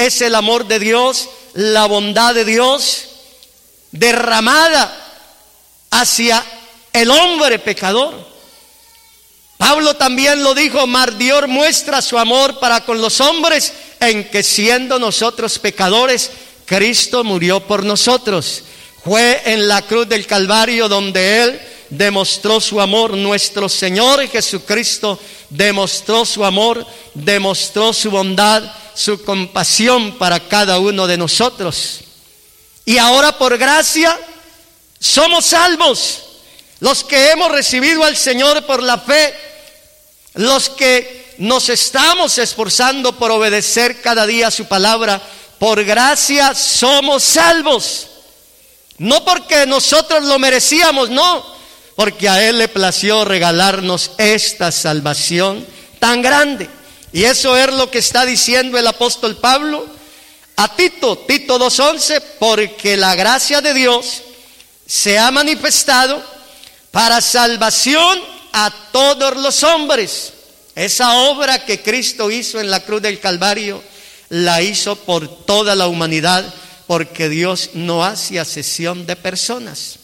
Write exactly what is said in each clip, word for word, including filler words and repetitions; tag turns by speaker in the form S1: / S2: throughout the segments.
S1: es el amor de Dios, la bondad de Dios derramada hacia el hombre pecador. Pablo también lo dijo: mas Dios muestra su amor para con los hombres en que, siendo nosotros pecadores, Cristo murió por nosotros. Fue en la cruz del Calvario donde Él demostró su amor. Nuestro Señor Jesucristo demostró su amor, demostró su bondad, su compasión para cada uno de nosotros. Y ahora, por gracia, somos salvos. Los que hemos recibido al Señor por la fe, los que nos estamos esforzando por obedecer cada día su palabra, por gracia somos salvos. No porque nosotros lo merecíamos, no, porque a Él le plació regalarnos esta salvación tan grande. Y eso es lo que está diciendo el apóstol Pablo a Tito, Tito dos once, porque la gracia de Dios se ha manifestado para salvación a todos los hombres. Esa obra que Cristo hizo en la cruz del Calvario, la hizo por toda la humanidad, porque Dios no hace acepción de personas.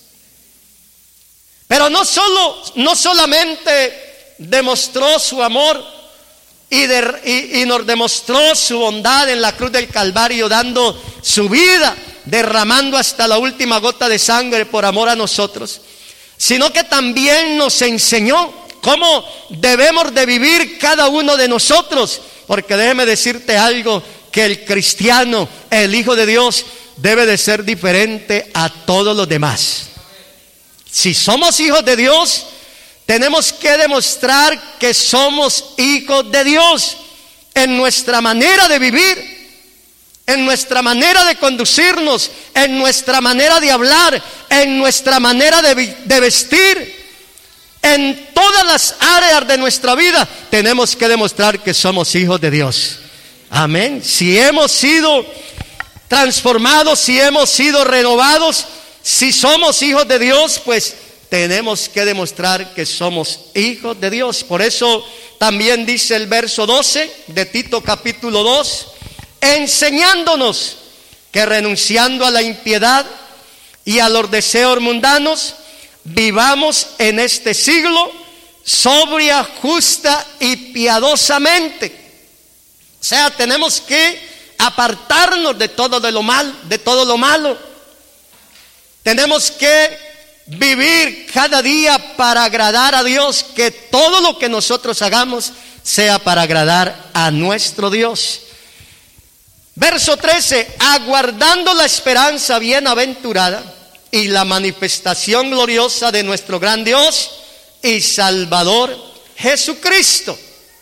S1: Pero no solo, no solamente demostró su amor y, de, y, y nos demostró su bondad en la cruz del Calvario, dando su vida, derramando hasta la última gota de sangre por amor a nosotros, sino que también nos enseñó cómo debemos de vivir cada uno de nosotros. Porque déjeme decirte algo, que el cristiano, el Hijo de Dios, debe de ser diferente a todos los demás. Si somos hijos de Dios, tenemos que demostrar que somos hijos de Dios en nuestra manera de vivir, en nuestra manera de conducirnos, en nuestra manera de hablar, en nuestra manera de, de vestir. En todas las áreas de nuestra vida tenemos que demostrar que somos hijos de Dios. Amén. Si hemos sido transformados, si hemos sido renovados, si somos hijos de Dios, pues tenemos que demostrar que somos hijos de Dios. Por eso también dice el verso doce de Tito capítulo dos, enseñándonos que renunciando a la impiedad y a los deseos mundanos, vivamos en este siglo sobria, justa y piadosamente. O sea, tenemos que apartarnos de todo de lo mal, de todo lo malo. Tenemos que vivir cada día para agradar a Dios, que todo lo que nosotros hagamos sea para agradar a nuestro Dios. Verso trece, aguardando la esperanza bienaventurada y la manifestación gloriosa de nuestro gran Dios y Salvador Jesucristo.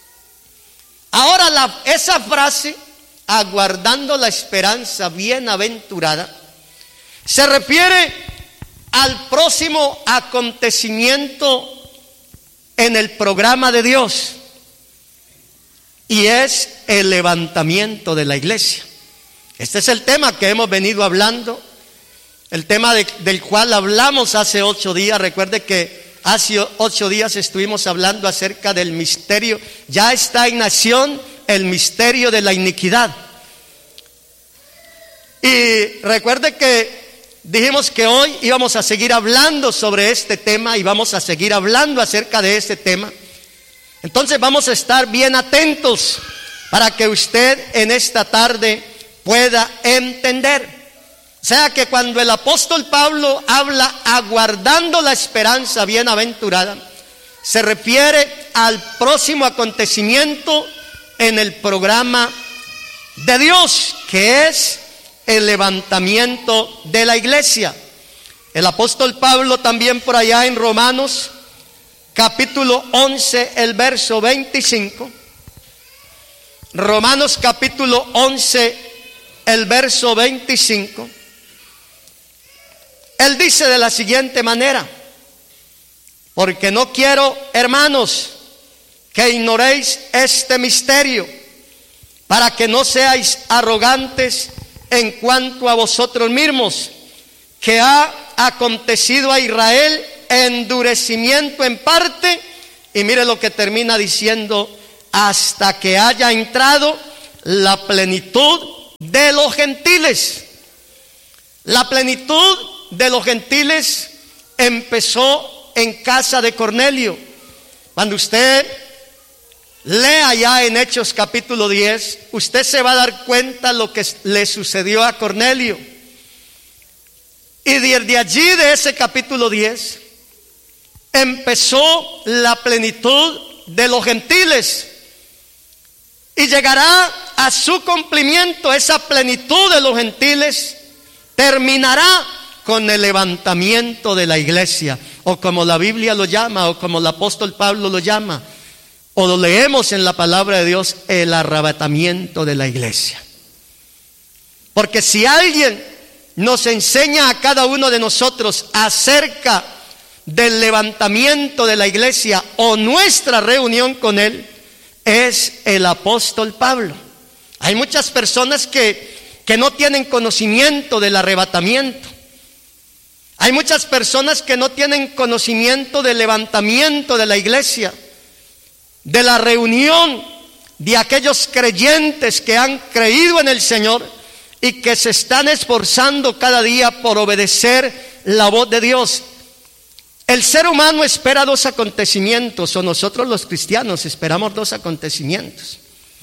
S1: Ahora la, esa frase, aguardando la esperanza bienaventurada, se refiere al próximo acontecimiento en el programa de Dios, y es el levantamiento de la iglesia. Este es el tema que hemos venido hablando, el tema de, del cual hablamos hace ocho días. Recuerde que hace ocho días estuvimos hablando acerca del misterio. Ya está en acción el misterio de la iniquidad. Y recuerde que dijimos que hoy íbamos a seguir hablando sobre este tema y vamos a seguir hablando acerca de este tema. Entonces vamos a estar bien atentos para que usted en esta tarde pueda entender. O sea que cuando el apóstol Pablo habla aguardando la esperanza bienaventurada, se refiere al próximo acontecimiento en el programa de Dios, que es el levantamiento de la iglesia. El apóstol Pablo también por allá en Romanos capítulo once, el verso veinticinco. Romanos capítulo once, el verso veinticinco. Él dice de la siguiente manera: porque no quiero, hermanos, que ignoréis este misterio, para que no seáis arrogantes en cuanto a vosotros mismos, que ha acontecido a Israel endurecimiento en parte, y mire lo que termina diciendo, hasta que haya entrado la plenitud de los gentiles. La plenitud de los gentiles empezó en casa de Cornelio. Cuando usted lea ya en Hechos capítulo diez, usted se va a dar cuenta lo que le sucedió a Cornelio. Y desde allí, de ese capítulo diez, empezó la plenitud de los gentiles. Y llegará a su cumplimiento esa plenitud de los gentiles, terminará con el levantamiento de la iglesia, o como la Biblia lo llama, o como el apóstol Pablo lo llama, o lo leemos en la palabra de Dios, el arrebatamiento de la iglesia. Porque si alguien nos enseña a cada uno de nosotros acerca del levantamiento de la iglesia o nuestra reunión con él, es el apóstol Pablo. Hay muchas personas que, que no tienen conocimiento del arrebatamiento. Hay muchas personas que no tienen conocimiento del levantamiento de la iglesia, de la reunión de aquellos creyentes que han creído en el Señor y que se están esforzando cada día por obedecer la voz de Dios. El ser humano espera dos acontecimientos, o nosotros los cristianos esperamos dos acontecimientos.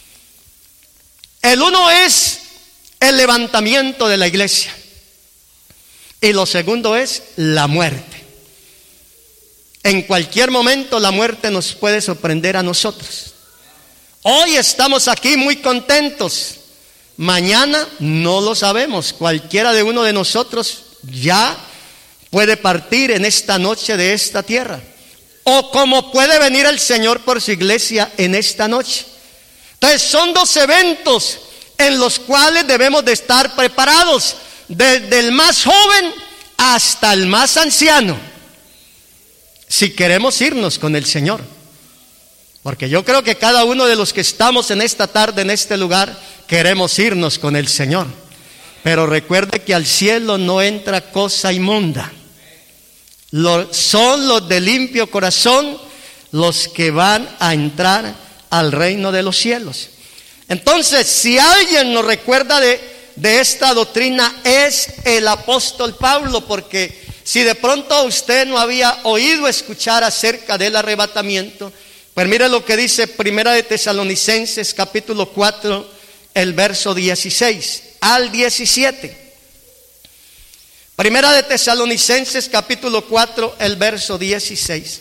S1: El uno es el levantamiento de la iglesia, y lo segundo es la muerte. En cualquier momento la muerte nos puede sorprender a nosotros. Hoy estamos aquí muy contentos, mañana no lo sabemos. Cualquiera de uno de nosotros ya puede partir en esta noche de esta tierra, o como puede venir el Señor por su iglesia en esta noche. Entonces son dos eventos en los cuales debemos de estar preparados, desde el más joven hasta el más anciano, si queremos irnos con el Señor. Porque yo creo que cada uno de los que estamos en esta tarde, en este lugar, queremos irnos con el Señor. Pero recuerde que al cielo no entra cosa inmunda. Lo, son los de limpio corazón los que van a entrar al reino de los cielos. Entonces, si alguien nos recuerda de, de esta doctrina, es el apóstol Pablo, porque si de pronto usted no había oído escuchar acerca del arrebatamiento, pues mire lo que dice Primera de Tesalonicenses capítulo cuatro, el verso dieciséis al diecisiete. Primera de Tesalonicenses capítulo cuatro, el verso dieciséis.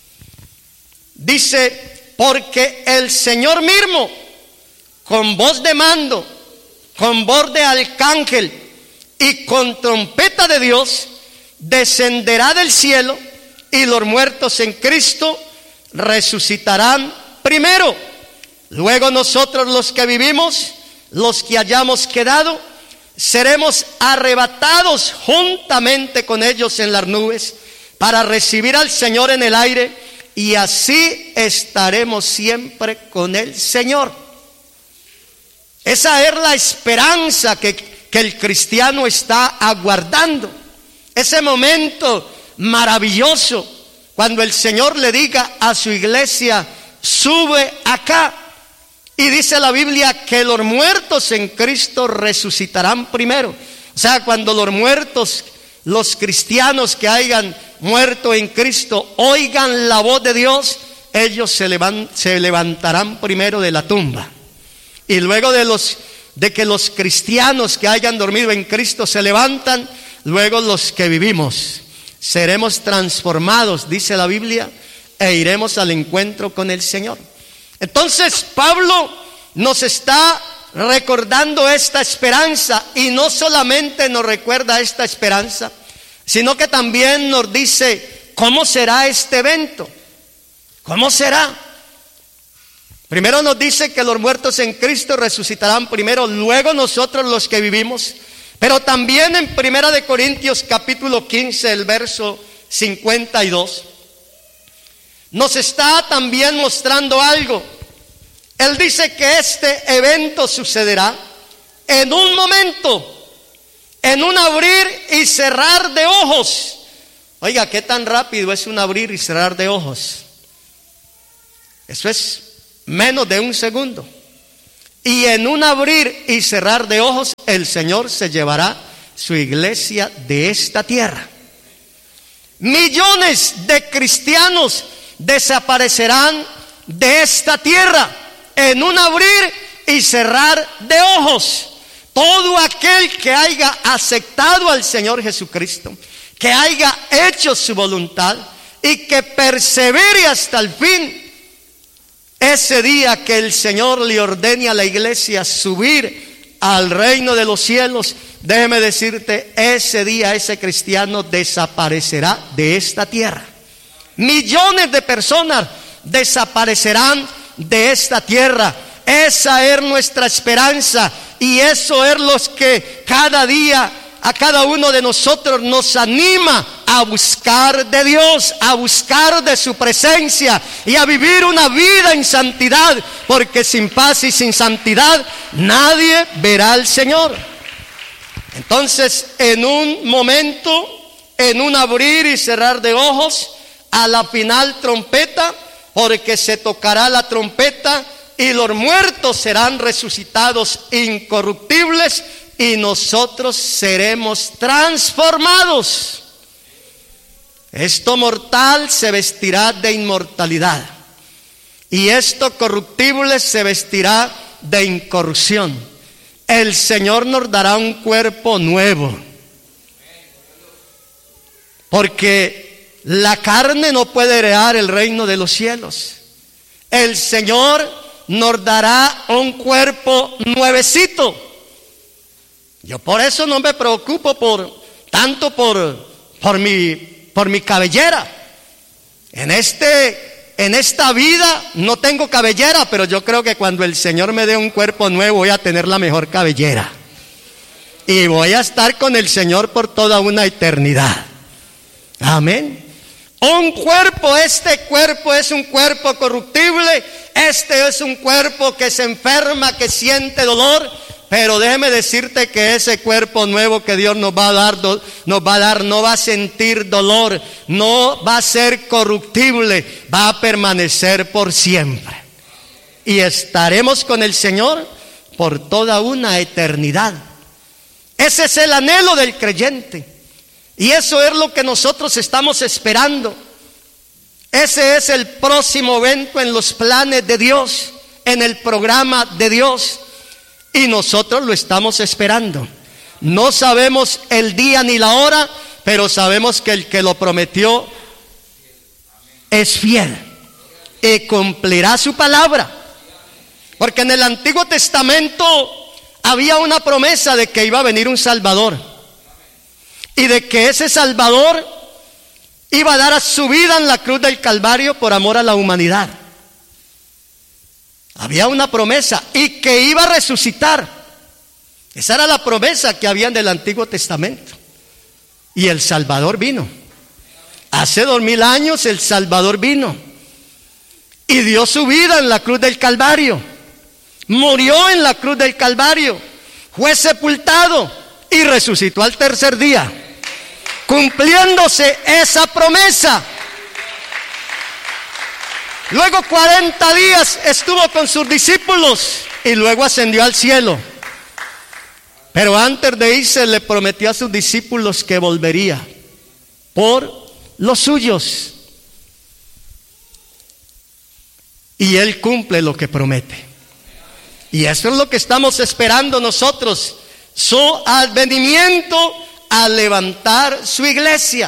S1: Dice: porque el Señor mismo, con voz de mando, con voz de arcángel y con trompeta de Dios, descenderá del cielo, y los muertos en Cristo resucitarán primero. Luego nosotros, los que vivimos, los que hayamos quedado, seremos arrebatados juntamente con ellos en las nubes para recibir al Señor en el aire, y así estaremos siempre con el Señor. Esa es la esperanza que, que el cristiano está aguardando. Ese momento maravilloso cuando el Señor le diga a su iglesia: sube acá. Y dice la Biblia que los muertos en Cristo resucitarán primero. O sea, cuando los muertos, los cristianos que hayan muerto en Cristo, oigan la voz de Dios, ellos se, levant, se levantarán primero de la tumba. Y luego de, los, de que los cristianos que hayan dormido en Cristo se levantan, luego los que vivimos seremos transformados, dice la Biblia, e iremos al encuentro con el Señor. Entonces Pablo nos está recordando esta esperanza, y no solamente nos recuerda esta esperanza, sino que también nos dice cómo será este evento. ¿Cómo será? Primero nos dice que los muertos en Cristo resucitarán primero, luego nosotros los que vivimos. Pero también en Primera de Corintios capítulo quince, el verso cincuenta y dos, nos está también mostrando algo. Él dice que este evento sucederá en un momento, en un abrir y cerrar de ojos. Oiga, ¿qué tan rápido es un abrir y cerrar de ojos? Eso es menos de un segundo. Y en un abrir y cerrar de ojos, el Señor se llevará su iglesia de esta tierra. Millones de cristianos desaparecerán de esta tierra en un abrir y cerrar de ojos. Todo aquel que haya aceptado al Señor Jesucristo, que haya hecho su voluntad y que persevere hasta el fin, ese día que el Señor le ordene a la iglesia subir al reino de los cielos, déjeme decirte, ese día ese cristiano desaparecerá de esta tierra. Millones de personas desaparecerán de esta tierra. Esa es nuestra esperanza y eso es lo que cada día a cada uno de nosotros nos anima a buscar de Dios, a buscar de su presencia y a vivir una vida en santidad, porque sin paz y sin santidad nadie verá al Señor. Entonces, en un momento, en un abrir y cerrar de ojos, a la final trompeta, porque se tocará la trompeta y los muertos serán resucitados incorruptibles y nosotros seremos transformados. Esto mortal se vestirá de inmortalidad y esto corruptible se vestirá de incorrupción. El Señor nos dará un cuerpo nuevo, porque la carne no puede heredar el reino de los cielos. El Señor nos dará un cuerpo nuevecito. Yo por eso no me preocupo por tanto por, por mi, por mi cabellera. En este, en esta vida no tengo cabellera, pero yo creo que cuando el Señor me dé un cuerpo nuevo voy a tener la mejor cabellera. Y voy a estar con el Señor por toda una eternidad. Amén. Un cuerpo, este cuerpo es un cuerpo corruptible, este es un cuerpo que se enferma, que siente dolor. Pero déjeme decirte que ese cuerpo nuevo que Dios nos va a dar, nos va a dar, no va a sentir dolor, no va a ser corruptible, va a permanecer por siempre. Y estaremos con el Señor por toda una eternidad. Ese es el anhelo del creyente. Y eso es lo que nosotros estamos esperando. Ese es el próximo evento en los planes de Dios, en el programa de Dios. Y nosotros lo estamos esperando. No sabemos el día ni la hora, pero sabemos que el que lo prometió es fiel y cumplirá su palabra. Porque en el Antiguo Testamento había una promesa de que iba a venir un Salvador y de que ese Salvador iba a dar a su vida en la cruz del Calvario por amor a la humanidad. Había una promesa y que iba a resucitar. Esa era la promesa que había en el Antiguo Testamento. Y el Salvador vino. Hace dos mil años el Salvador vino y dio su vida en la cruz del Calvario. Murió en la cruz del Calvario, fue sepultado y resucitó al tercer día, cumpliéndose esa promesa. Luego cuarenta días estuvo con sus discípulos y luego ascendió al cielo. Pero antes de irse le prometió a sus discípulos que volvería por los suyos. Y Él cumple lo que promete. Y eso es lo que estamos esperando nosotros, su advenimiento a levantar su iglesia.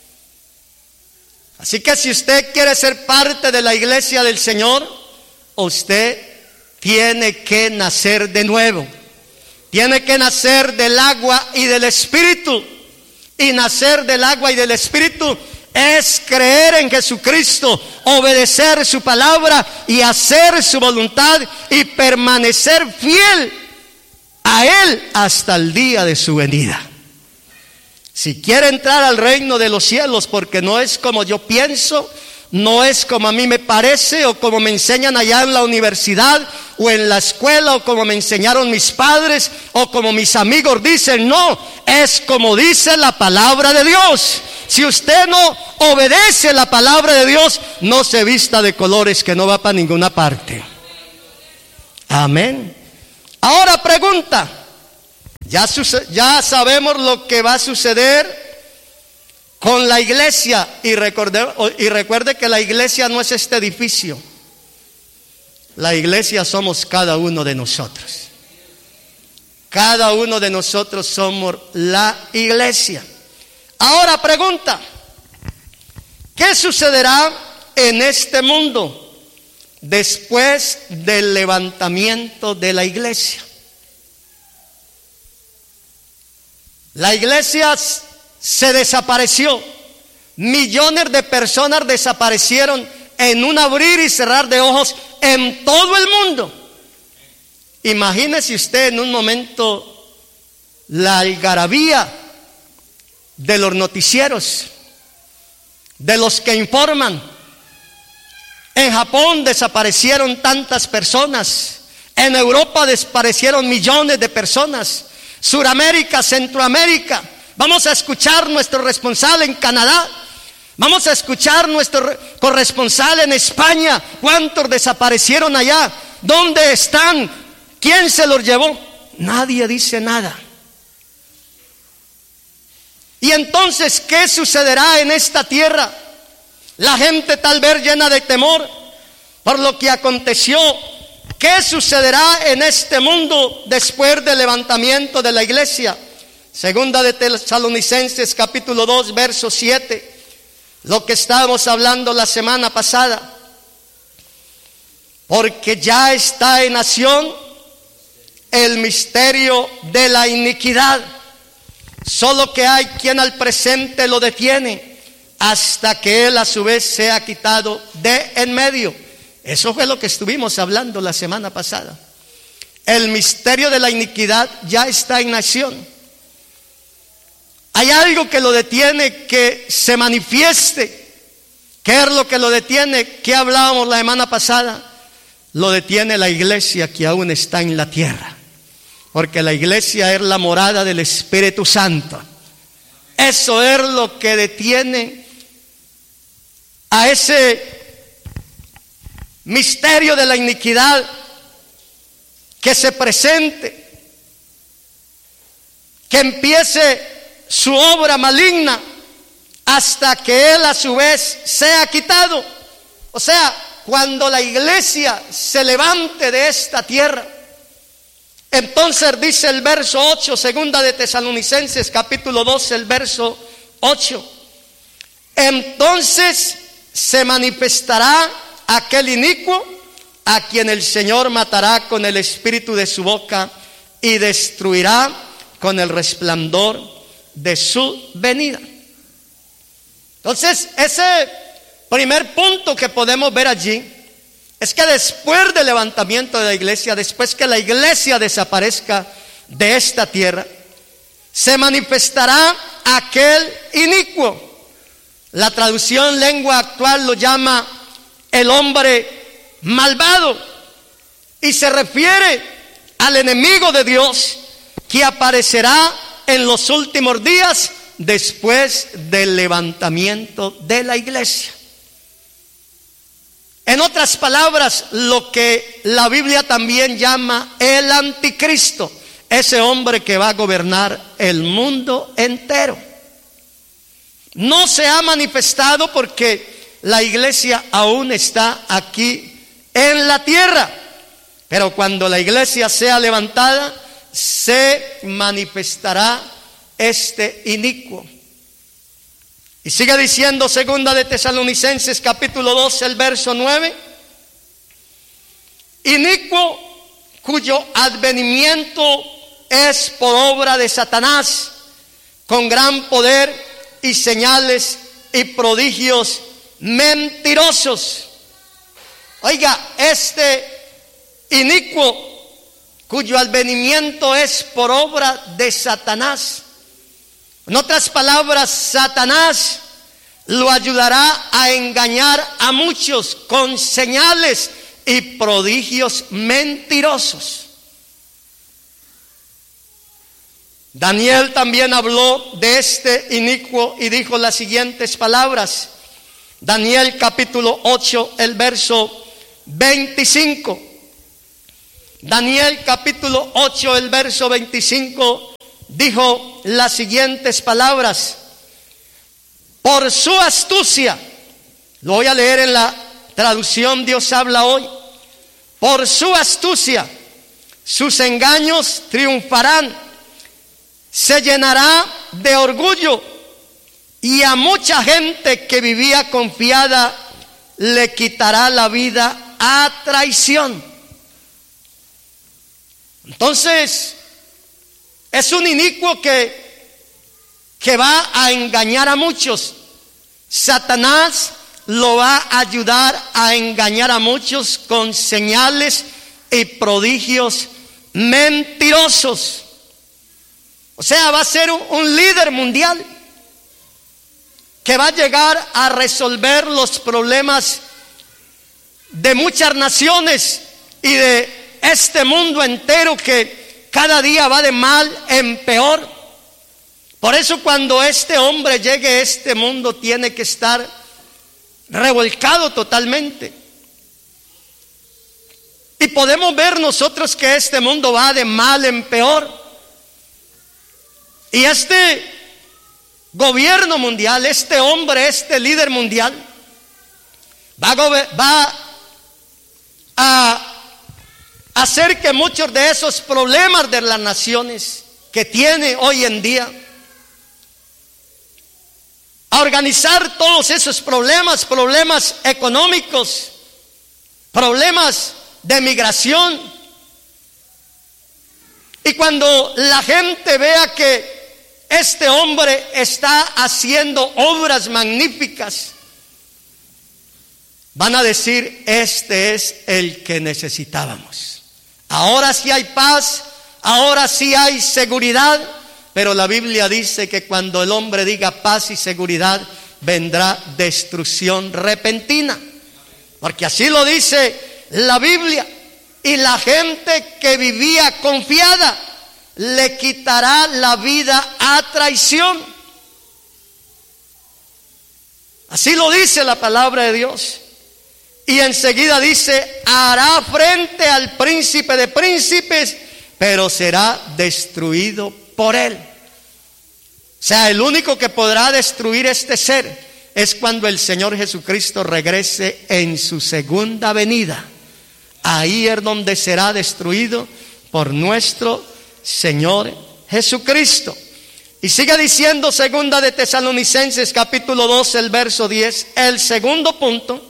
S1: Así que si usted quiere ser parte de la iglesia del Señor, usted tiene que nacer de nuevo. Tiene que nacer del agua y del Espíritu. Y nacer del agua y del Espíritu es creer en Jesucristo, obedecer su palabra y hacer su voluntad y permanecer fiel a Él hasta el día de su venida. Si quiere entrar al reino de los cielos, porque no es como yo pienso, no es como a mí me parece, o como me enseñan allá en la universidad, o en la escuela, o como me enseñaron mis padres, o como mis amigos dicen, no, es como dice la palabra de Dios. Si usted no obedece la palabra de Dios, no se vista de colores, que no va para ninguna parte. Amén. Ahora pregunta, ya, ya sabemos lo que va a suceder con la iglesia, y recuerde, y recuerde que la iglesia no es este edificio. La iglesia somos cada uno de nosotros. Cada uno de nosotros somos la iglesia. Ahora pregunta, ¿qué sucederá en este mundo después del levantamiento de la iglesia? La iglesia se desapareció. Millones de personas desaparecieron en un abrir y cerrar de ojos en todo el mundo. Imagínese usted en un momento la algarabía de los noticieros, de los que informan. En Japón desaparecieron tantas personas. En Europa desaparecieron millones de personas. Suramérica, Centroamérica. Vamos a escuchar nuestro responsable en Canadá. Vamos a escuchar nuestro corresponsal en España. ¿Cuántos desaparecieron allá? ¿Dónde están? ¿Quién se los llevó? Nadie dice nada. Y entonces, ¿qué sucederá en esta tierra? La gente tal vez llena de temor por lo que aconteció. ¿Qué sucederá en este mundo después del levantamiento de la iglesia? Segunda de Tesalonicenses capítulo dos, verso siete. Lo que estábamos hablando la semana pasada. Porque ya está en acción el misterio de la iniquidad. Solo que hay quien al presente lo detiene hasta que él a su vez sea quitado de en medio. Eso fue lo que estuvimos hablando la semana pasada. El misterio de la iniquidad ya está en acción. Hay algo que lo detiene que se manifieste. ¿Qué es lo que lo detiene? ¿Qué hablábamos la semana pasada? Lo detiene la iglesia que aún está en la tierra. Porque la iglesia es la morada del Espíritu Santo. Eso es lo que detiene a ese misterio de la iniquidad que se presente, que empiece su obra maligna hasta que él a su vez sea quitado. O sea, cuando la iglesia se levante de esta tierra, entonces dice el verso ocho, segunda de Tesalonicenses capítulo doce, el verso ocho. Entonces se manifestará aquel inicuo a quien el Señor matará con el espíritu de su boca y destruirá con el resplandor de su venida. Entonces, ese primer punto que podemos ver allí es que después del levantamiento de la iglesia, después que la iglesia desaparezca de esta tierra, se manifestará aquel inicuo. La traducción lengua actual lo llama el hombre malvado y se refiere al enemigo de Dios que aparecerá en los últimos días después del levantamiento de la iglesia. En otras palabras, lo que la Biblia también llama el anticristo, ese hombre que va a gobernar el mundo entero. No se ha manifestado porque la iglesia aún está aquí en la tierra, pero cuando la iglesia sea levantada, se manifestará este inicuo. Y sigue diciendo segunda de Tesalonicenses capítulo doce, el verso nueve. Inicuo cuyo advenimiento es por obra de Satanás, con gran poder y señales y prodigios mentirosos. Oiga, este inicuo cuyo advenimiento es por obra de Satanás. En otras palabras, Satanás lo ayudará a engañar a muchos con señales y prodigios mentirosos. Daniel también habló de este inicuo y dijo las siguientes palabras. Daniel capítulo ocho, el verso veinticinco. Daniel capítulo ocho, el verso veinticinco, dijo las siguientes palabras: por su astucia, lo voy a leer en la traducción Dios habla hoy, por su astucia, sus engaños triunfarán, se llenará de orgullo, y a mucha gente que vivía confiada le quitará la vida a traición. Entonces, es un inicuo que, que va a engañar a muchos. Satanás lo va a ayudar a engañar a muchos con señales y prodigios mentirosos. O sea, va a ser un, un líder mundial que va a llegar a resolver los problemas de muchas naciones y de este mundo entero que cada día va de mal en peor. Por eso cuando este hombre llegue a este mundo tiene que estar revolcado totalmente. Y podemos ver nosotros que este mundo va de mal en peor. Y este gobierno mundial, este hombre, este líder mundial, va a, va a hacer que muchos de esos problemas de las naciones que tiene hoy en día, a organizar todos esos problemas, problemas económicos, problemas de migración. Y cuando la gente vea que este hombre está haciendo obras magníficas, van a decir: este es el que necesitábamos. Ahora sí hay paz, ahora sí hay seguridad, pero la Biblia dice que cuando el hombre diga paz y seguridad, vendrá destrucción repentina. Porque así lo dice la Biblia. Y la gente que vivía confiada le quitará la vida a traición. Así lo dice la palabra de Dios. Y enseguida dice: hará frente al príncipe de príncipes, pero será destruido por él. O sea, el único que podrá destruir este ser es cuando el Señor Jesucristo regrese en su segunda venida. Ahí es donde será destruido por nuestro Señor Jesucristo. Y sigue diciendo segunda de Tesalonicenses capítulo dos, el verso diez, el segundo punto.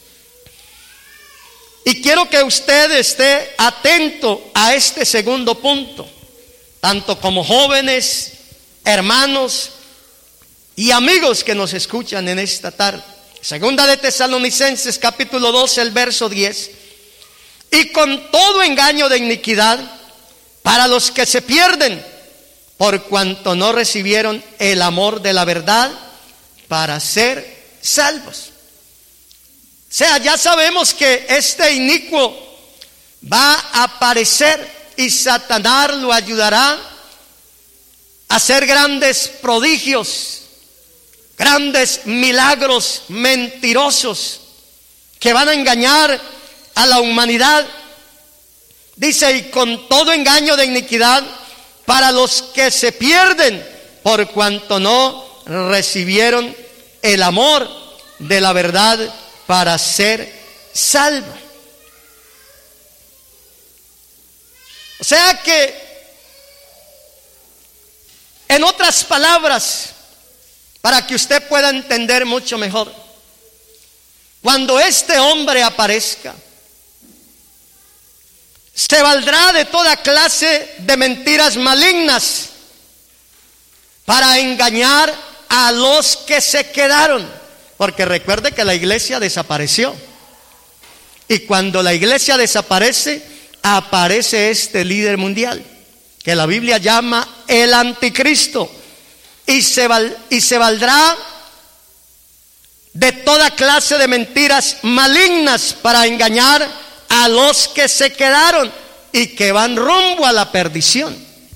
S1: Y quiero que usted esté atento a este segundo punto, tanto como jóvenes, hermanos y amigos que nos escuchan en esta tarde. Segunda de Tesalonicenses capítulo dos, el verso diez. Y con todo engaño de iniquidad para los que se pierden, por cuanto no recibieron el amor de la verdad para ser salvos. O sea, ya sabemos que este inicuo va a aparecer y Satanás lo ayudará a hacer grandes prodigios, grandes milagros mentirosos que van a engañar a la humanidad. Dice: y con todo engaño de iniquidad para los que se pierden, por cuanto no recibieron el amor de la verdad para ser salvo. O sea que, en otras palabras, para que usted pueda entender mucho mejor, cuando este hombre aparezca, se valdrá de toda clase de mentiras malignas para engañar a los que se quedaron. Porque recuerde que la iglesia desapareció. Y cuando la iglesia desaparece, aparece este líder mundial, que la Biblia llama el anticristo. Y se, val, y se valdrá de toda clase de mentiras malignas para engañar a los que se quedaron y que van rumbo a la perdición.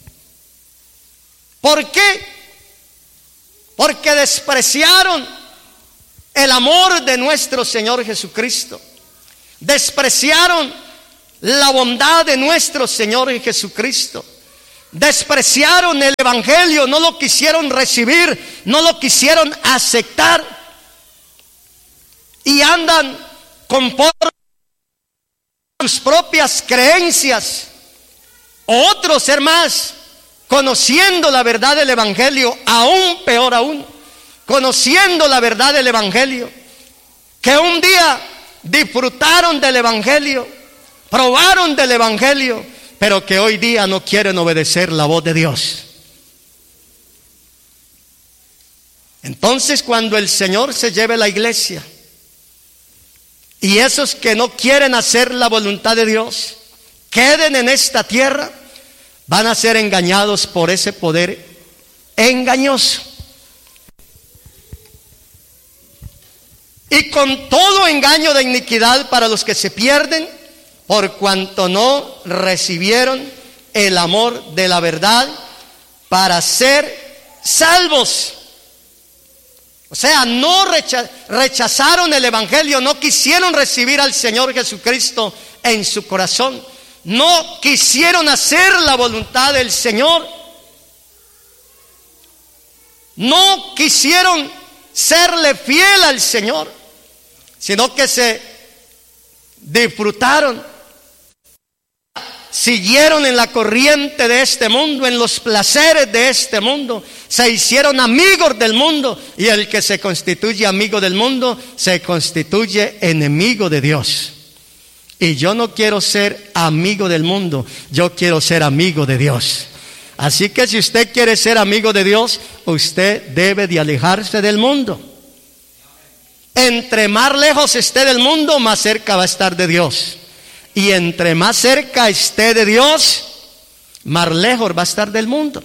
S1: ¿Por qué? Porque despreciaron el amor de nuestro Señor Jesucristo. Despreciaron la bondad de nuestro Señor Jesucristo. Despreciaron el evangelio, no lo quisieron recibir, no lo quisieron aceptar. Y andan conforme a sus propias creencias. Otros, ser más, conociendo la verdad del evangelio, aún peor aún, conociendo la verdad del evangelio, que un día disfrutaron del evangelio, probaron del evangelio, pero que hoy día no quieren obedecer la voz de Dios. Entonces, cuando el Señor se lleve la iglesia, y esos que no quieren hacer la voluntad de Dios queden en esta tierra, van a ser engañados por ese poder engañoso. Y con todo engaño de iniquidad para los que se pierden, por cuanto no recibieron el amor de la verdad para ser salvos. O sea, no rechazaron el evangelio, no quisieron recibir al Señor Jesucristo en su corazón, no quisieron hacer la voluntad del Señor, no quisieron serle fiel al Señor, sino que se disfrutaron, siguieron en la corriente de este mundo, en los placeres de este mundo, se hicieron amigos del mundo, y el que se constituye amigo del mundo se constituye enemigo de Dios. Y yo no quiero ser amigo del mundo, yo quiero ser amigo de Dios. Así que si usted quiere ser amigo de Dios, usted debe de alejarse del mundo. Entre más lejos esté del mundo, más cerca va a estar de Dios. Y entre más cerca esté de Dios, más lejos va a estar del mundo.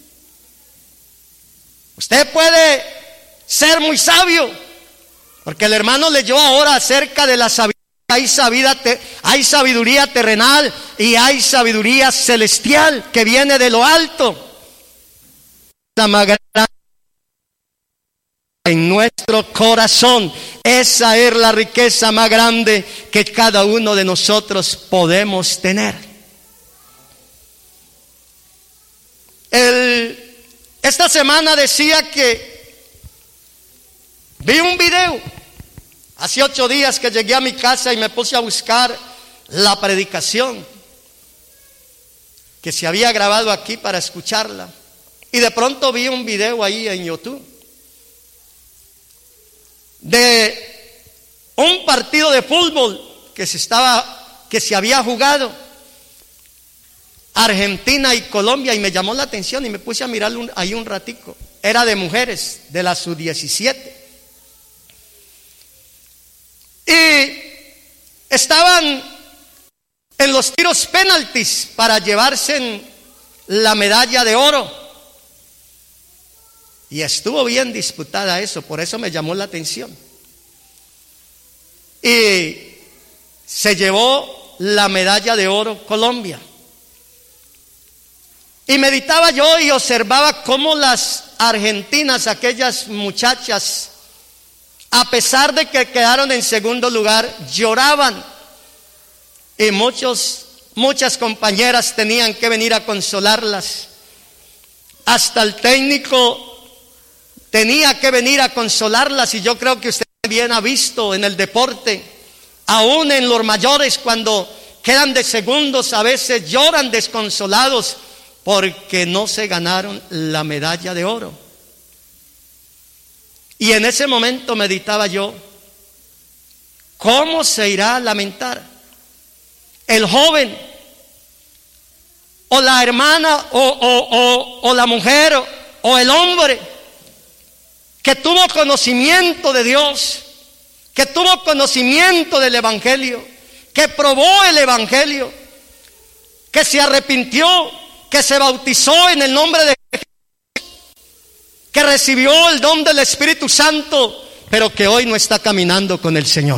S1: Usted puede ser muy sabio, porque el hermano leyó ahora acerca de la sabiduría. Hay sabiduría, hay sabiduría terrenal y hay sabiduría celestial que viene de lo alto. La más grande en nuestro corazón. Esa es la riqueza más grande que cada uno de nosotros podemos tener. El, esta semana decía que vi un video. Hace ocho días que llegué a mi casa y me puse a buscar la predicación que se había grabado aquí para escucharla. Y de pronto vi un video ahí en YouTube de un partido de fútbol que se estaba, que se había jugado, Argentina y Colombia, y me llamó la atención y me puse a mirarlo ahí un ratico. Era de mujeres, de la sub diecisiete. Y estaban en los tiros penaltis para llevarse la medalla de oro. Y estuvo bien disputada eso, por eso me llamó la atención. Y se llevó la medalla de oro Colombia. Y meditaba yo y observaba cómo las argentinas, aquellas muchachas, a pesar de que quedaron en segundo lugar, lloraban. Y muchos, muchas compañeras tenían que venir a consolarlas. Hasta el técnico tenía que venir a consolarlas. Y yo creo que usted bien ha visto en el deporte, aún en los mayores, cuando quedan de segundos, a veces lloran desconsolados porque no se ganaron la medalla de oro. Y en ese momento meditaba yo, ¿cómo se irá a lamentar el joven o la hermana o, o, o, o la mujer o, o el hombre que tuvo conocimiento de Dios, que tuvo conocimiento del evangelio, que probó el evangelio, que se arrepintió, que se bautizó en el nombre de que recibió el don del Espíritu Santo, pero que hoy no está caminando con el Señor?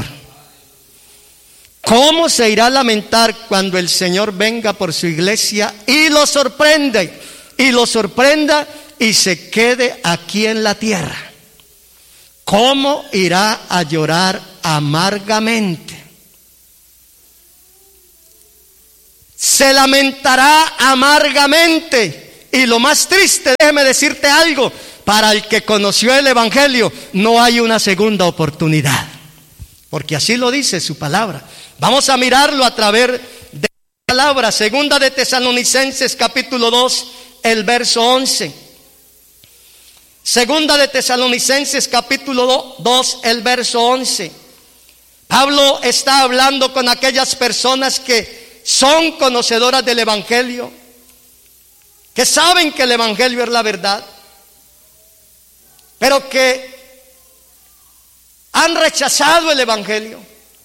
S1: ¿Cómo se irá a lamentar cuando el Señor venga por su iglesia y lo sorprende, y lo sorprenda y se quede aquí en la tierra? ¿Cómo irá a llorar amargamente? se lamentará amargamente. Y lo más triste, déjeme decirte algo, para el que conoció el Evangelio no hay una segunda oportunidad, porque así lo dice su palabra. Vamos a mirarlo a través de la palabra. Segunda de Tesalonicenses capítulo dos, el verso once. Segunda de Tesalonicenses capítulo dos, el verso once. Pablo está hablando con aquellas personas que son conocedoras del Evangelio, que saben que el Evangelio es la verdad, pero que han rechazado el Evangelio,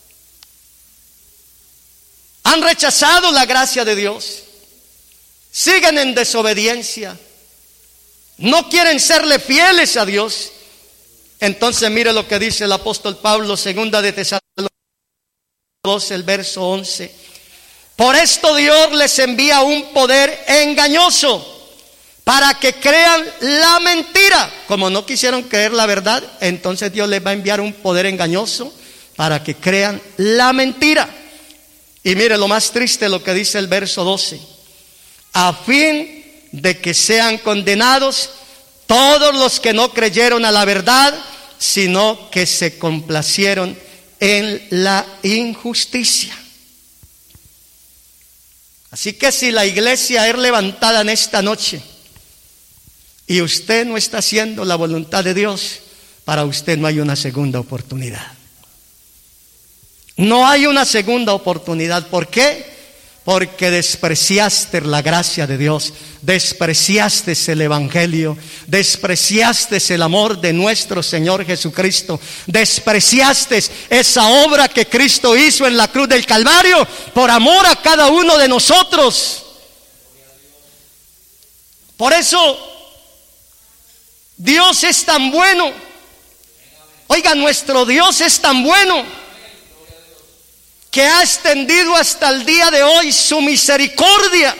S1: han rechazado la gracia de Dios, siguen en desobediencia, no quieren serle fieles a Dios. Entonces mire lo que dice el apóstol Pablo, segunda de Tesalonicenses dos, el verso once. Por esto Dios les envía un poder engañoso para que crean la mentira. Como no quisieron creer la verdad, entonces Dios les va a enviar un poder engañoso para que crean la mentira. Y mire lo más triste, lo que dice el verso doce. A fin de que sean condenados todos los que no creyeron a la verdad, sino que se complacieron en la injusticia. Así que si la iglesia es levantada en esta noche y usted no está haciendo la voluntad de Dios, para usted no hay una segunda oportunidad. No hay una segunda oportunidad. ¿Por qué? Porque despreciaste la gracia de Dios, despreciaste el Evangelio, despreciaste el amor de nuestro Señor Jesucristo, despreciaste esa obra que Cristo hizo en la cruz del Calvario por amor a cada uno de nosotros. Por eso Dios es tan bueno. Oiga, nuestro Dios es tan bueno que ha extendido hasta el día de hoy su misericordia.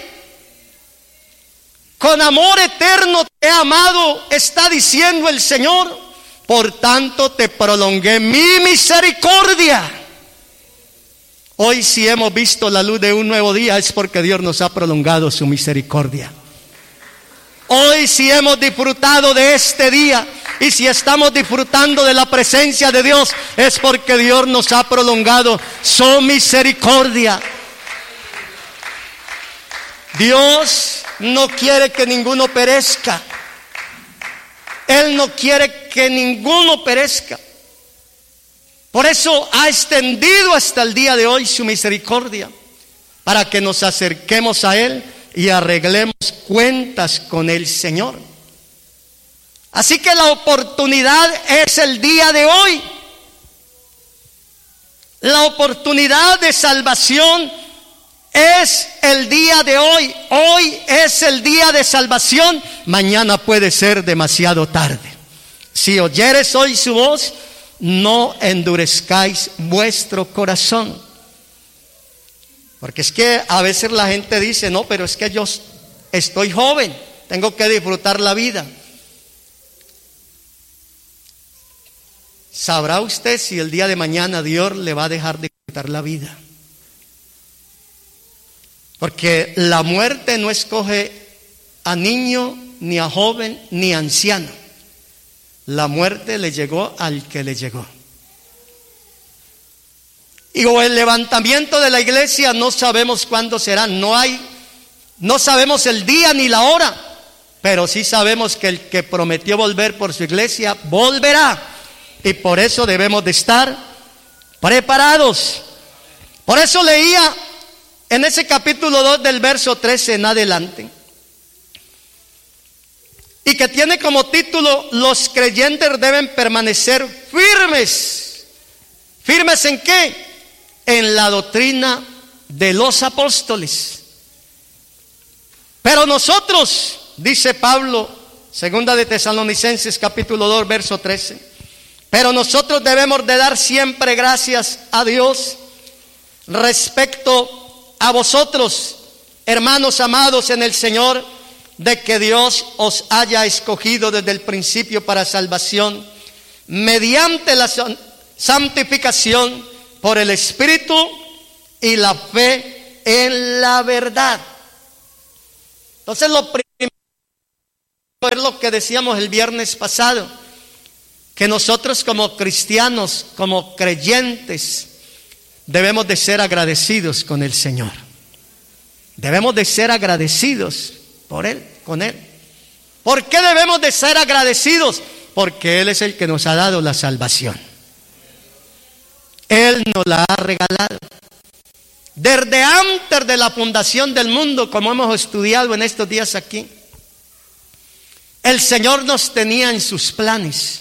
S1: Con amor eterno te he amado, está diciendo el Señor. Por tanto te prolongué mi misericordia. Hoy si hemos visto la luz de un nuevo día es porque Dios nos ha prolongado su misericordia. Hoy si hemos disfrutado de este día y si estamos disfrutando de la presencia de Dios, es porque Dios nos ha prolongado su misericordia. Dios no quiere que ninguno perezca. Él no quiere que ninguno perezca. Por eso ha extendido hasta el día de hoy su misericordia, para que nos acerquemos a Él y arreglemos cuentas con el Señor. Así que la oportunidad es el día de hoy. La oportunidad de salvación es el día de hoy. Hoy es el día de salvación. Mañana puede ser demasiado tarde. Si oyeres hoy su voz, no endurezcáis vuestro corazón. Porque es que a veces la gente dice, no, pero es que yo estoy joven, tengo que disfrutar la vida. ¿Sabrá usted si el día de mañana Dios le va a dejar disfrutar la vida? Porque la muerte no escoge a niño, ni a joven, ni a anciano. La muerte le llegó al que le llegó. Y o el levantamiento de la iglesia no sabemos cuándo será. No hay, no sabemos el día ni la hora, pero sí sabemos que el que prometió volver por su iglesia volverá. Y por eso debemos de estar preparados. Por eso leía en ese capítulo dos del verso trece en adelante, y que tiene como título: los creyentes deben permanecer firmes. ¿Firmes en qué? En la doctrina de los apóstoles. Pero nosotros, dice Pablo, segunda de Tesalonicenses capítulo dos verso trece, pero nosotros debemos de dar siempre gracias a Dios respecto a vosotros, hermanos amados en el Señor, de que Dios os haya escogido desde el principio para salvación, mediante la santificación por el Espíritu y la fe en la verdad. Entonces lo primero es lo que decíamos el viernes pasado, que nosotros como cristianos, como creyentes, debemos de ser agradecidos con el Señor. Debemos de ser agradecidos por Él, con Él. ¿Por qué debemos de ser agradecidos? Porque Él es el que nos ha dado la salvación. Él nos la ha regalado. Desde antes de la fundación del mundo, como hemos estudiado en estos días aquí, el Señor nos tenía en sus planes.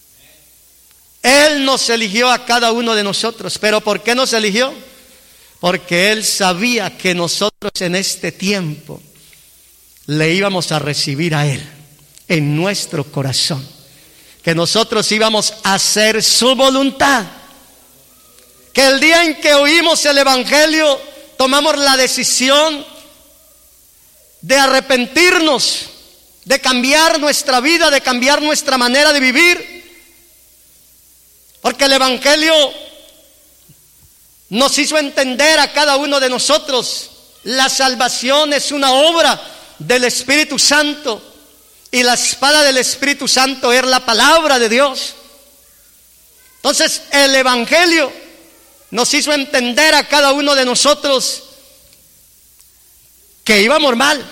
S1: Él nos eligió a cada uno de nosotros. ¿Pero por qué nos eligió? Porque Él sabía que nosotros en este tiempo le íbamos a recibir a Él en nuestro corazón, que nosotros íbamos a hacer su voluntad, que el día en que oímos el Evangelio tomamos la decisión de arrepentirnos, de cambiar nuestra vida, de cambiar nuestra manera de vivir, porque el Evangelio nos hizo entender a cada uno de nosotros: la salvación es una obra del Espíritu Santo, y la espada del Espíritu Santo es la palabra de Dios. Entonces el Evangelio nos hizo entender a cada uno de nosotros que íbamos mal.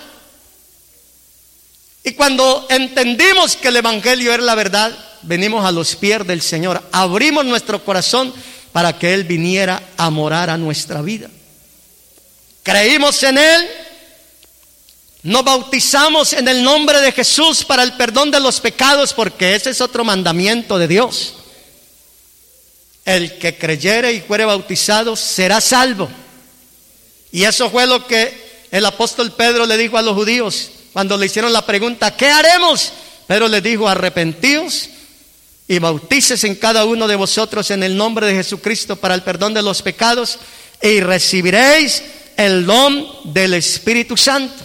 S1: Y cuando entendimos que el Evangelio era la verdad, venimos a los pies del Señor, abrimos nuestro corazón para que Él viniera a morar a nuestra vida. Creímos en Él, nos bautizamos en el nombre de Jesús para el perdón de los pecados, porque ese es otro mandamiento de Dios. El que creyere y fuere bautizado será salvo. Y eso fue lo que el apóstol Pedro le dijo a los judíos cuando le hicieron la pregunta: ¿qué haremos? Pedro les dijo: arrepentíos y bautícese en cada uno de vosotros en el nombre de Jesucristo para el perdón de los pecados, y recibiréis el don del Espíritu Santo.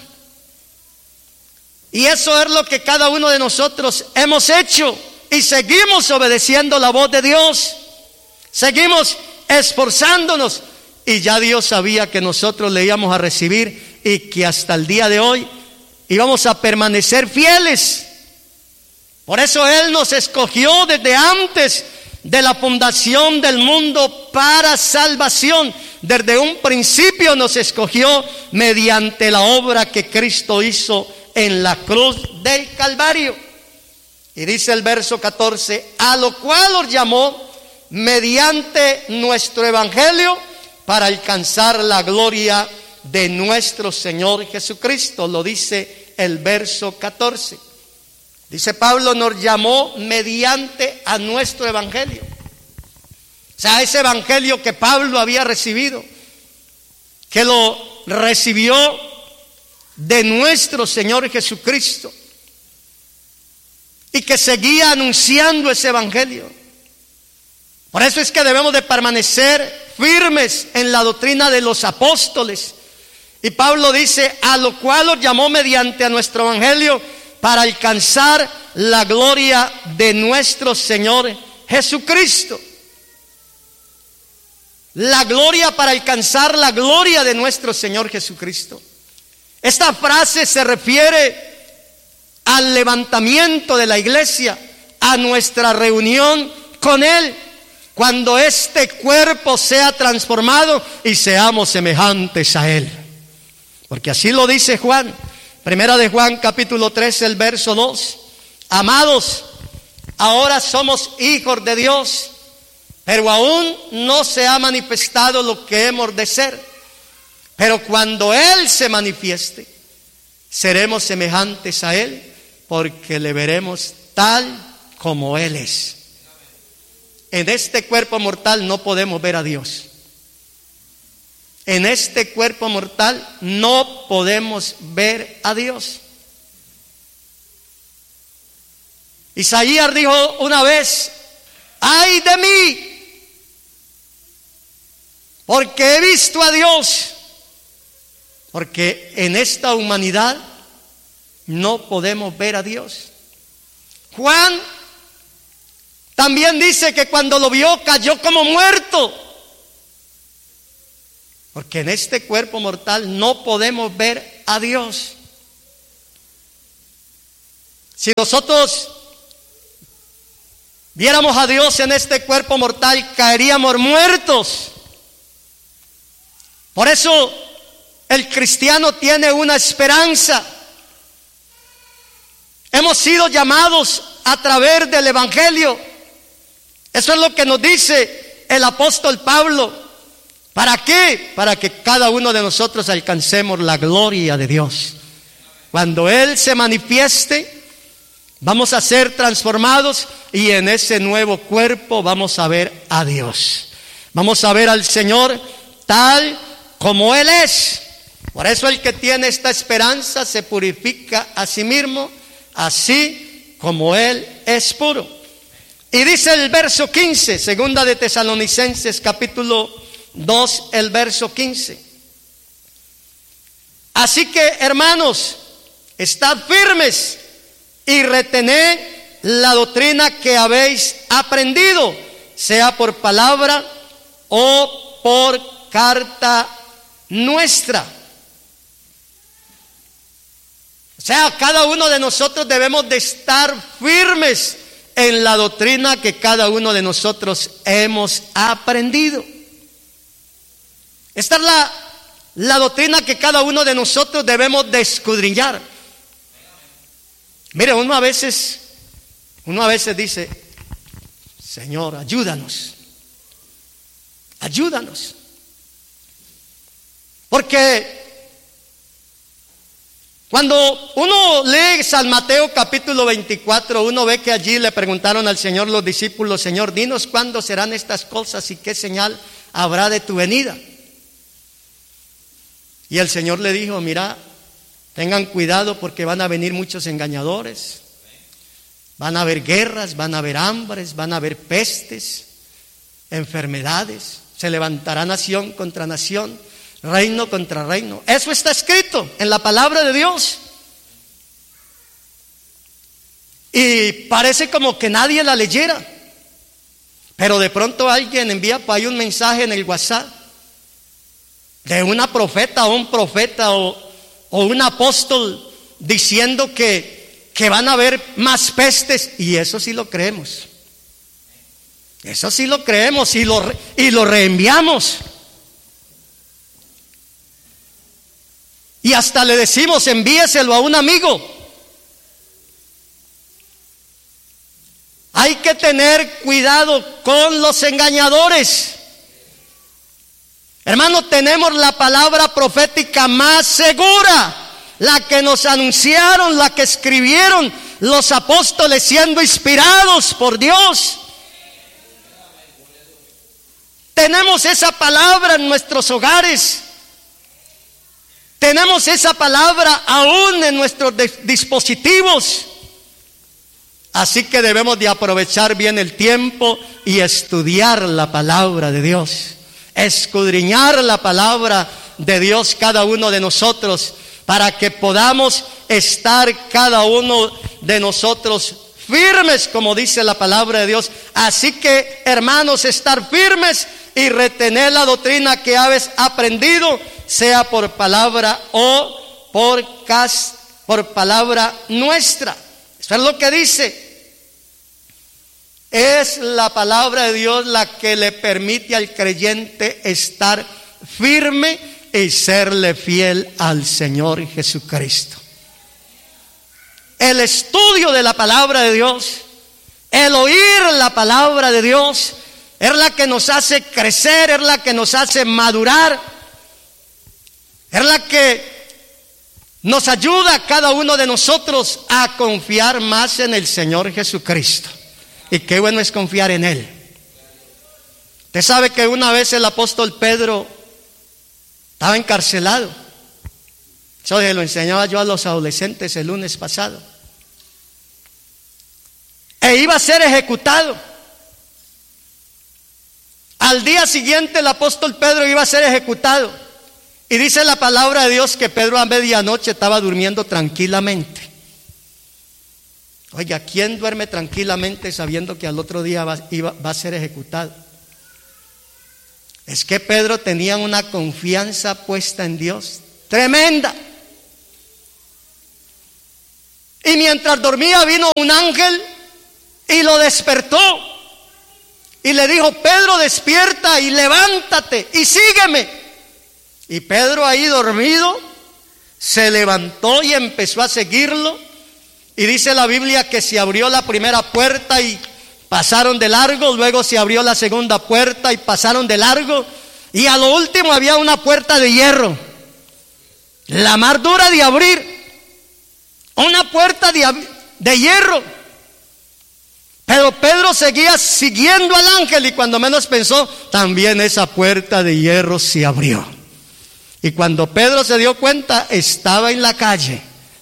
S1: Y eso es lo que cada uno de nosotros hemos hecho, y seguimos obedeciendo la voz de Dios. Seguimos esforzándonos, y ya Dios sabía que nosotros le íbamos a recibir y que hasta el día de hoy íbamos a permanecer fieles. Por eso Él nos escogió desde antes de la fundación del mundo para salvación. Desde un principio nos escogió mediante la obra que Cristo hizo en la cruz del Calvario. Y dice el verso catorce: a lo cual os llamó mediante nuestro evangelio para alcanzar la gloria de nuestro Señor Jesucristo. Lo dice el verso catorce. Dice Pablo: nos llamó mediante a nuestro evangelio. O sea, ese evangelio que Pablo había recibido, que lo recibió de nuestro Señor Jesucristo, y que seguía anunciando ese evangelio. Por eso es que debemos de permanecer firmes en la doctrina de los apóstoles. Y Pablo dice: a lo cual os llamó mediante a nuestro evangelio para alcanzar la gloria de nuestro Señor Jesucristo. La gloria, para alcanzar la gloria de nuestro Señor Jesucristo. Esta frase se refiere al levantamiento de la iglesia, a nuestra reunión con Él, cuando este cuerpo sea transformado y seamos semejantes a Él. Porque así lo dice Juan, primera de Juan capítulo tres, el verso dos. Amados, ahora somos hijos de Dios, pero aún no se ha manifestado lo que hemos de ser. Pero cuando Él se manifieste, seremos semejantes a Él, porque le veremos tal como Él es. En este cuerpo mortal no podemos ver a Dios. En este cuerpo mortal no podemos ver a Dios. Isaías dijo una vez: ¡ay de mí! Porque he visto a Dios. Porque en esta humanidad no podemos ver a Dios. Juan también dice que cuando lo vio cayó como muerto. Porque en este cuerpo mortal no podemos ver a Dios. Si nosotros viéramos a Dios en este cuerpo mortal, caeríamos muertos. Por eso el cristiano tiene una esperanza. Hemos sido llamados a través del Evangelio. Eso es lo que nos dice el apóstol Pablo. ¿Para qué? Para que cada uno de nosotros alcancemos la gloria de Dios. Cuando Él se manifieste, vamos a ser transformados y en ese nuevo cuerpo vamos a ver a Dios. Vamos a ver al Señor tal como Él es. Por eso el que tiene esta esperanza se purifica a sí mismo, así como Él es puro. Y dice el verso quince, segunda de Tesalonicenses capítulo dos, el verso quince. Así que, hermanos, estad firmes y retened la doctrina que habéis aprendido, sea por palabra o por carta nuestra. O sea, cada uno de nosotros debemos de estar firmes en la doctrina que cada uno de nosotros hemos aprendido. Esta es la, la doctrina que cada uno de nosotros debemos de escudriñar. Mire, uno a veces, uno a veces dice, Señor, ayúdanos, ayúdanos. Porque cuando uno lee San Mateo capítulo veinticuatro, uno ve que allí le preguntaron al Señor los discípulos, Señor, dinos cuándo serán estas cosas y qué señal habrá de tu venida. Y el Señor le dijo, mira, tengan cuidado porque van a venir muchos engañadores, van a haber guerras, van a haber hambres, van a haber pestes, enfermedades, se levantará nación contra nación, reino contra reino. Eso está escrito en la palabra de Dios. Y parece como que nadie la leyera, pero de pronto alguien envía por ahí un mensaje en el WhatsApp de una profeta o un profeta o, o un apóstol diciendo que, que van a haber más pestes, y eso sí lo creemos. Eso sí lo creemos y lo, y lo reenviamos. Y hasta le decimos, envíeselo a un amigo. Hay que tener cuidado con los engañadores. Hermanos, tenemos la palabra profética más segura, la que nos anunciaron, la que escribieron los apóstoles siendo inspirados por Dios. Tenemos esa palabra en nuestros hogares. Tenemos esa palabra aún en nuestros dispositivos. Así que debemos de aprovechar bien el tiempo y estudiar la palabra de Dios. Escudriñar la palabra de Dios cada uno de nosotros, para que podamos estar cada uno de nosotros firmes, como dice la palabra de Dios. Así que, hermanos, estar firmes y retener la doctrina que habéis aprendido, sea por palabra o por, cas, por palabra nuestra. Eso es lo que dice. Es la palabra de Dios la que le permite al creyente estar firme y serle fiel al Señor Jesucristo. El estudio de la palabra de Dios, el oír la palabra de Dios, es la que nos hace crecer, es la que nos hace madurar, es la que nos ayuda a cada uno de nosotros a confiar más en el Señor Jesucristo. Y qué bueno es confiar en Él. Usted sabe que una vez el apóstol Pedro estaba encarcelado. Eso se lo enseñaba yo a los adolescentes el lunes pasado. E iba a ser ejecutado. Al día siguiente el apóstol Pedro iba a ser ejecutado. Y dice la palabra de Dios que Pedro a medianoche estaba durmiendo tranquilamente. Oiga, ¿quién duerme tranquilamente sabiendo que al otro día va, iba, va a ser ejecutado? Es que Pedro tenía una confianza puesta en Dios tremenda. Y mientras dormía vino un ángel y lo despertó. Y le dijo: Pedro, despierta y levántate y sígueme. Y Pedro, ahí dormido, se levantó y empezó a seguirlo. Y dice la Biblia que se abrió la primera puerta y pasaron de largo. Luego se abrió la segunda puerta y pasaron de largo. Y a lo último había una puerta de hierro, la más dura de abrir. Una puerta de, de hierro. Pero Pedro seguía siguiendo al ángel, y cuando menos pensó, también esa puerta de hierro se abrió. Y cuando Pedro se dio cuenta, estaba en la calle.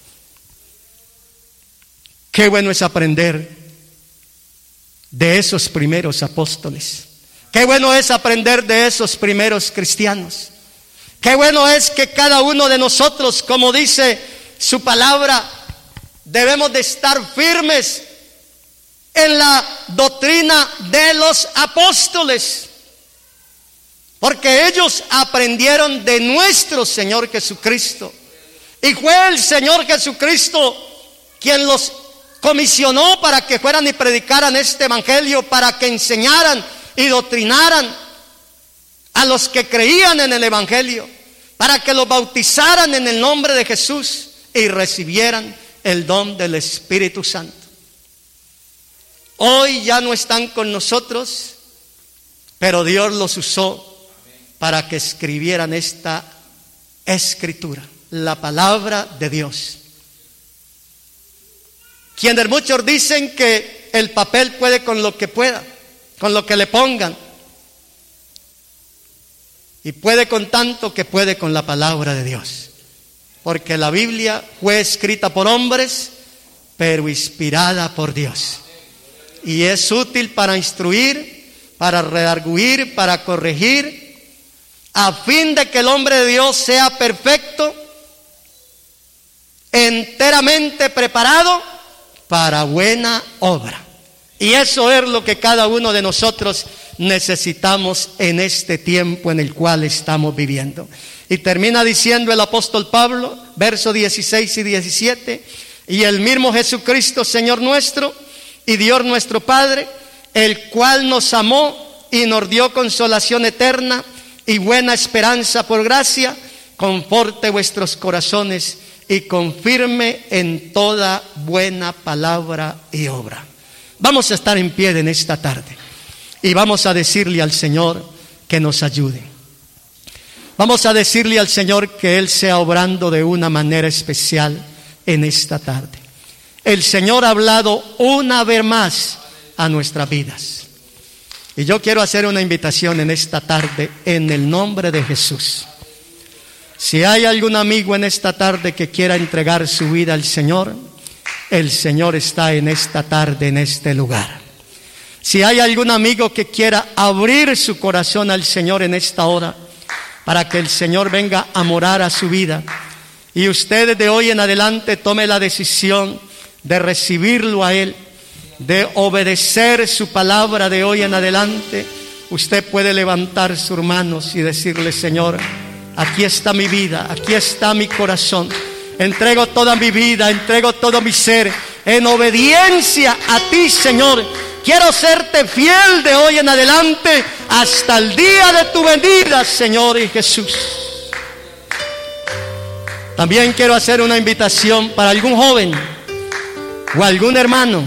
S1: Qué bueno es aprender de esos primeros apóstoles. Qué bueno es aprender de esos primeros cristianos. Qué bueno es que cada uno de nosotros, como dice su palabra, debemos de estar firmes en la doctrina de los apóstoles, porque ellos aprendieron de nuestro Señor Jesucristo, y fue el Señor Jesucristo quien los comisionó para que fueran y predicaran este evangelio, para que enseñaran y doctrinaran a los que creían en el evangelio, para que los bautizaran en el nombre de Jesús y recibieran el don del Espíritu Santo. Hoy ya no están con nosotros, pero Dios los usó para que escribieran esta escritura, la palabra de Dios. Quienes muchos dicen que el papel puede con lo que pueda, con lo que le pongan, y puede con tanto que puede con la palabra de Dios, porque la Biblia fue escrita por hombres, pero inspirada por Dios, y es útil para instruir, para redarguir, para corregir, a fin de que el hombre de Dios sea perfecto, enteramente preparado para buena obra. Y eso es lo que cada uno de nosotros necesitamos en este tiempo en el cual estamos viviendo. Y termina diciendo el apóstol Pablo, versos dieciséis y diecisiete: y el mismo Jesucristo, Señor nuestro y Dios nuestro Padre, el cual nos amó y nos dio consolación eterna y buena esperanza por gracia, conforte vuestros corazones y confirme en toda buena palabra y obra. Vamos a estar en pie en esta tarde y vamos a decirle al Señor que nos ayude. Vamos a decirle al Señor que Él sea obrando de una manera especial en esta tarde. El Señor ha hablado una vez más a nuestras vidas. Y yo quiero hacer una invitación en esta tarde en el nombre de Jesús. Si hay algún amigo en esta tarde que quiera entregar su vida al Señor, el Señor está en esta tarde, en este lugar. Si hay algún amigo que quiera abrir su corazón al Señor en esta hora, para que el Señor venga a morar a su vida, y usted de hoy en adelante tome la decisión de recibirlo a Él, de obedecer su palabra de hoy en adelante, usted puede levantar sus manos y decirle: Señor, aquí está mi vida, aquí está mi corazón. Entrego toda mi vida, entrego todo mi ser en obediencia a ti, Señor. Quiero serte fiel de hoy en adelante hasta el día de tu venida, Señor y Jesús. También quiero hacer una invitación para algún joven o algún hermano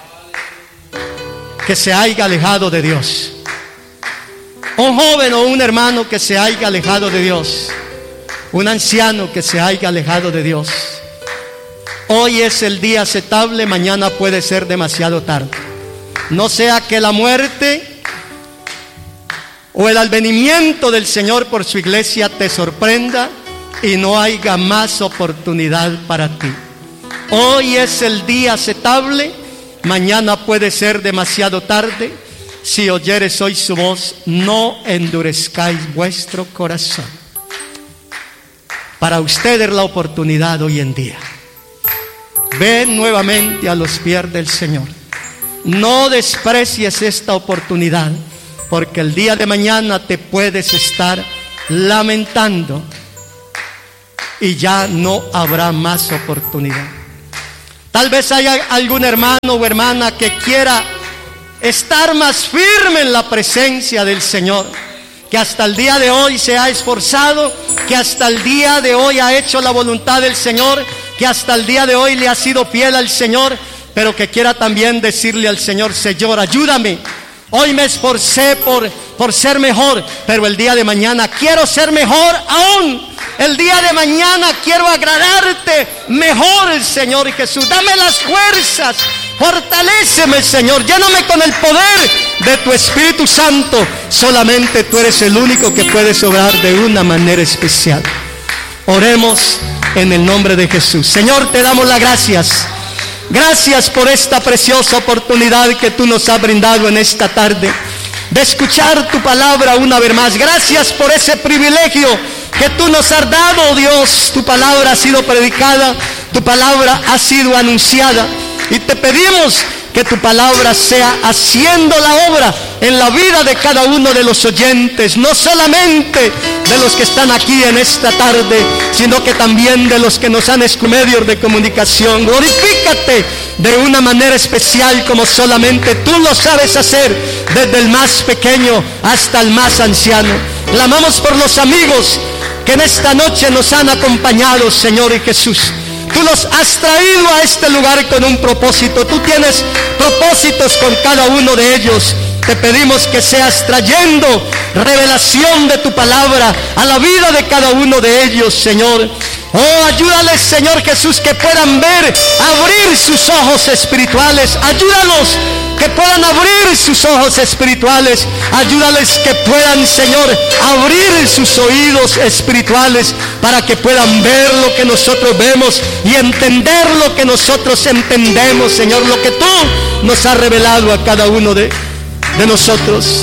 S1: que se haya alejado de Dios. Un joven o un hermano que se haya alejado de Dios. Un anciano que se haya alejado de Dios. Hoy es el día aceptable, mañana puede ser demasiado tarde. No sea que la muerte o el advenimiento del Señor por su iglesia te sorprenda y no haya más oportunidad para ti. Hoy es el día aceptable, mañana puede ser demasiado tarde. Si oyeres hoy su voz, no endurezcáis vuestro corazón. Para ustedes la oportunidad hoy en día. Ven nuevamente a los pies del Señor. No desprecies esta oportunidad. porque el día de mañana te puedes estar lamentando y ya no habrá más oportunidad. Tal vez haya algún hermano o hermana que quiera estar más firme en la presencia del Señor, que hasta el día de hoy se ha esforzado, que hasta el día de hoy ha hecho la voluntad del Señor, que hasta el día de hoy le ha sido fiel al Señor, pero que quiera también decirle al Señor: Señor, ayúdame. Hoy me esforcé por, por ser mejor, pero el día de mañana quiero ser mejor aún. El día de mañana quiero agradarte mejor, Señor Jesús. Dame las fuerzas, fortaléceme, Señor. Lléname con el poder de tu Espíritu Santo. Solamente tú eres el único que puedes obrar de una manera especial. Oremos en el nombre de Jesús. Señor, te damos las gracias. Gracias por esta preciosa oportunidad que tú nos has brindado en esta tarde de escuchar tu palabra una vez más. Gracias por ese privilegio que tú nos has dado, Dios. Tu palabra ha sido predicada, tu palabra ha sido anunciada, y te pedimos que tu palabra sea haciendo la obra en la vida de cada uno de los oyentes, no solamente de los que están aquí en esta tarde, sino que también de los que nos han escuchado medios de comunicación. Glorifícate de una manera especial, como solamente tú lo sabes hacer, desde el más pequeño hasta el más anciano. Clamamos por los amigos que en esta noche nos han acompañado, Señor y Jesús. Tú los has traído a este lugar con un propósito. Tú tienes propósitos con cada uno de ellos. Te pedimos que seas trayendo revelación de tu palabra a la vida de cada uno de ellos, Señor. Oh, ayúdales, Señor Jesús, que puedan ver, abrir sus ojos espirituales. Ayúdalos que puedan abrir sus ojos espirituales. Ayúdales que puedan, Señor, abrir sus oídos espirituales para que puedan ver lo que nosotros vemos y entender lo que nosotros entendemos, Señor, lo que tú nos has revelado a cada uno de, de nosotros.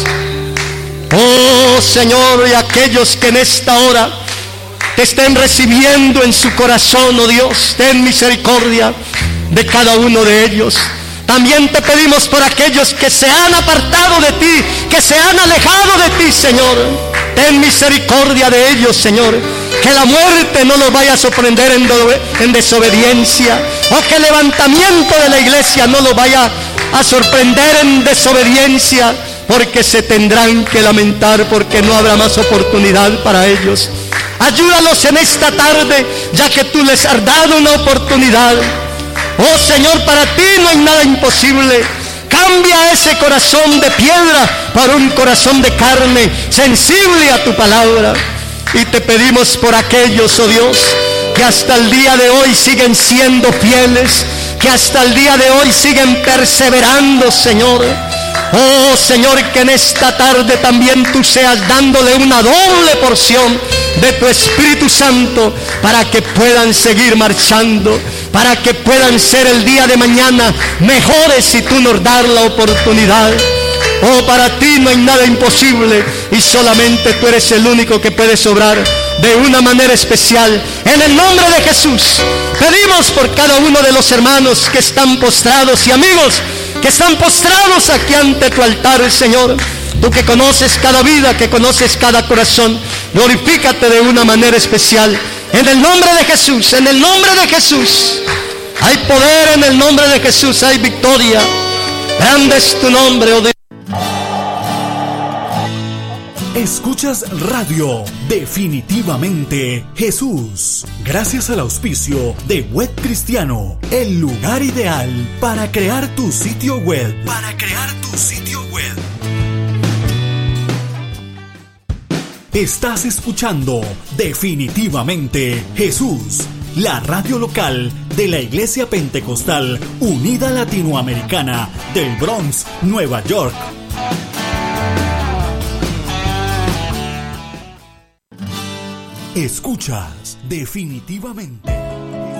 S1: Oh, Señor, y aquellos que en esta hora te estén recibiendo en su corazón, oh Dios, ten misericordia de cada uno de ellos. También te pedimos por aquellos que se han apartado de ti, que se han alejado de ti, Señor. Ten misericordia de ellos, Señor. Que la muerte no los vaya a sorprender en, do- en desobediencia, o que el levantamiento de la iglesia no los vaya a sorprender en desobediencia, porque se tendrán que lamentar porque no habrá más oportunidad para ellos. Ayúdalos en esta tarde, ya que tú les has dado una oportunidad. Oh Señor, para ti no hay nada imposible. Cambia ese corazón de piedra por un corazón de carne, sensible a tu palabra. Y te pedimos por aquellos, oh Dios, que hasta el día de hoy siguen siendo fieles, que hasta el día de hoy siguen perseverando, Señor. Oh Señor, que en esta tarde también tú seas dándole una doble porción de tu Espíritu Santo para que puedan seguir marchando, para que puedan ser el día de mañana mejores si tú nos das la oportunidad. Oh, para ti no hay nada imposible y solamente tú eres el único que puedes obrar de una manera especial. En el nombre de Jesús pedimos por cada uno de los hermanos que están postrados y amigos que están postrados aquí ante tu altar, Señor. Tú que conoces cada vida, que conoces cada corazón, glorifícate de una manera especial. En el nombre de Jesús, en el nombre de Jesús. Hay poder en el nombre de Jesús, hay victoria. Grande es tu nombre, oh Dios.
S2: Escuchas Radio Definitivamente Jesús, gracias al auspicio de Web Cristiano, el lugar ideal para crear tu sitio web. Para crear tu sitio web. Estás escuchando Definitivamente Jesús, la radio local de la Iglesia Pentecostal Unida Latinoamericana del Bronx, Nueva York. Escuchas Definitivamente.